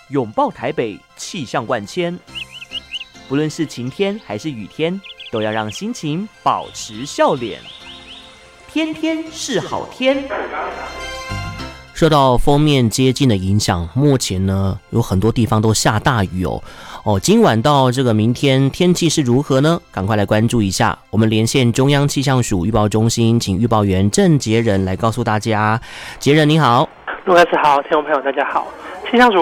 拥抱台北，气象万千。不论是晴天还是雨天，都要让心情保持笑脸。天天是好天。受到锋面接近的影响，目前呢有很多地方都下大雨哦。今晚到这个明天天气是如何呢？赶快来关注一下。我们连线中央气象署预报中心，请预报员郑杰仁来告诉大家。杰仁你好。 陆老师好，听众朋友大家好。气象署